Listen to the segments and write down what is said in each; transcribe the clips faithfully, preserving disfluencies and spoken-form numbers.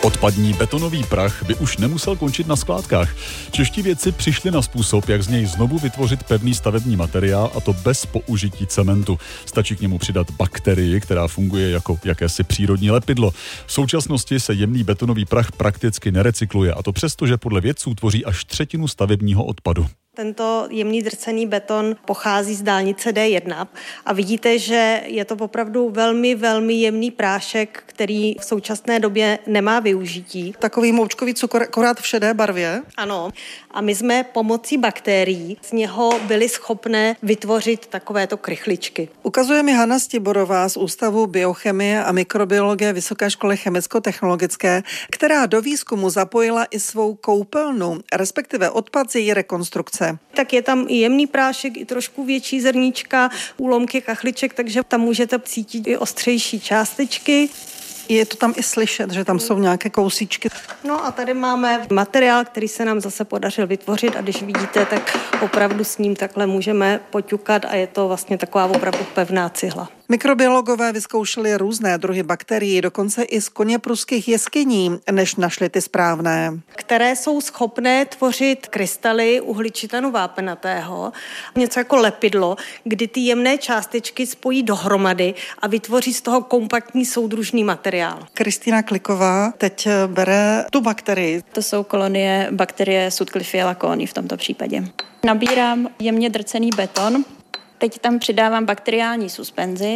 Odpadní betonový prach by už nemusel končit na skládkách. Čeští vědci přišli na způsob, jak z něj znovu vytvořit pevný stavební materiál, a to bez použití cementu. Stačí k němu přidat bakterii, která funguje jako jakési přírodní lepidlo. V současnosti se jemný betonový prach prakticky nerecykluje, a to přesto, že podle vědců tvoří až třetinu stavebního odpadu. Tento jemný drcený beton pochází z dálnice D jedna a vidíte, že je to opravdu velmi, velmi jemný prášek, který v současné době nemá využití. Takový moučkový cukr, akorát v šedé barvě. Ano. A my jsme pomocí bakterií z něho byli schopné vytvořit takovéto krychličky. Ukazuje mi Hana Stiborová z Ústavu biochemie a mikrobiologie Vysoké školy chemicko-technologické, která do výzkumu zapojila i svou koupelnu, respektive odpad z její rekonstrukce. Tak je tam i jemný prášek, i trošku větší zrníčka, úlomky kachliček, takže tam můžete cítit i ostřejší částečky. Je to tam i slyšet, že tam jsou nějaké kousíčky. No a tady máme materiál, který se nám zase podařil vytvořit, a když vidíte, tak opravdu s ním takhle můžeme poťukat a je to vlastně taková opravdu pevná cihla. Mikrobiologové vyzkoušeli různé druhy bakterií, dokonce i z koněpruských jeskyní, než našli ty správné. Které jsou schopné tvořit krystaly uhličitanu vápenatého, něco jako lepidlo, kdy ty jemné částečky spojí dohromady a vytvoří z toho kompaktní soudružný materiál. Kristýna Kliková teď bere tu bakterii. To jsou kolonie bakterie Sutcliffiella coni v tomto případě. Nabírám jemně drcený beton. Teď tam přidávám bakteriální suspenzi.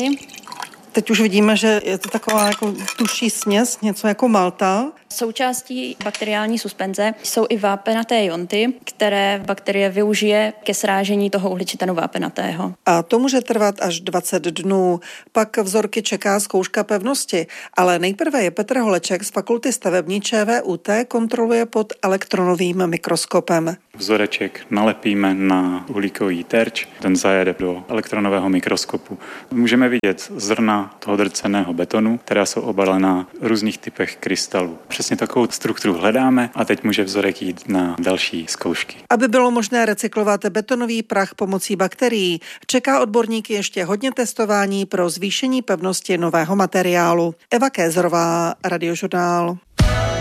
Teď už vidíme, že je to taková jako tuší směs, něco jako malta. Součástí bakteriální suspenze jsou i vápenaté jonty, které bakterie využije ke srážení toho uhličitanu vápenatého. A to může trvat až dvacet dnů. Pak vzorky čeká zkouška pevnosti. Ale nejprve je Petr Holeček z Fakulty stavební ČVUT kontroluje pod elektronovým mikroskopem. Vzoreček nalepíme na uhlíkový terč, ten zajede do elektronového mikroskopu. Můžeme vidět zrna toho drceného betonu, která jsou obalená v různých typech krystalů. Přesně takovou strukturu hledáme a teď může vzorek jít na další zkoušky. Aby bylo možné recyklovat betonový prach pomocí bakterií, čeká odborníky ještě hodně testování pro zvýšení pevnosti nového materiálu. Eva Kézerová, Radiožurnál.